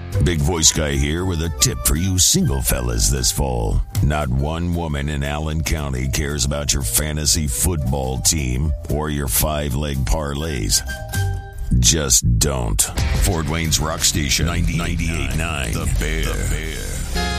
Big voice guy here with a tip for you single fellas this fall. Not one woman in Allen County cares about your fantasy football team or your 5-leg parlays. Just don't. Fort Wayne's Rock Station 98.9. The Bear.